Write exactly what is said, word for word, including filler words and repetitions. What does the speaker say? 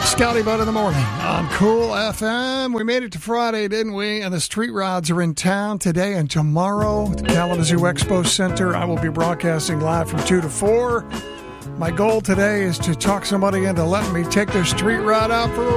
Scotty Bud in the morning on Cool F M. We made it to Friday, didn't we? And the street rods are in town today and tomorrow at the Kalamazoo Expo Center. I will be broadcasting live from two to four. My goal today is to talk somebody into letting me take their street rod out for a